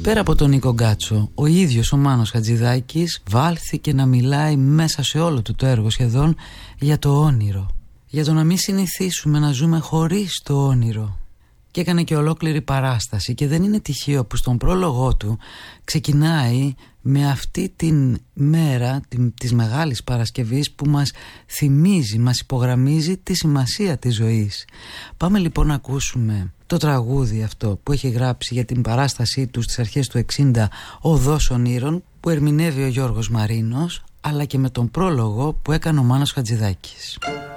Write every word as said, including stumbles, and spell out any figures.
Πέρα από τον Νίκο Γκάτσο, ο ίδιος ο Μάνος Χατζηδάκης βάλθηκε να μιλάει μέσα σε όλο του το έργο σχεδόν για το όνειρο. Για το να μην συνηθίσουμε να ζούμε χωρίς το όνειρο. Και έκανε και ολόκληρη παράσταση και δεν είναι τυχαίο που στον πρόλογό του ξεκινάει με αυτή την μέρα την, της Μεγάλης Παρασκευής που μας θυμίζει, μας υπογραμμίζει τη σημασία της ζωής. Πάμε λοιπόν να ακούσουμε το τραγούδι αυτό που έχει γράψει για την παράστασή του στις αρχές του εξήντα, Οδός Ονείρων, που ερμηνεύει ο Γιώργος Μαρίνος, αλλά και με τον πρόλογο που έκανε ο Μάνος Χατζηδάκης.